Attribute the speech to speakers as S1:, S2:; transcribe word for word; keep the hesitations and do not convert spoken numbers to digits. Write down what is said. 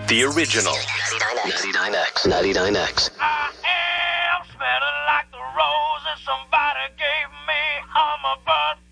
S1: The original. ninety-nine X. ninety-nine X.
S2: I am smelling like the roses somebody gave me on my birthday.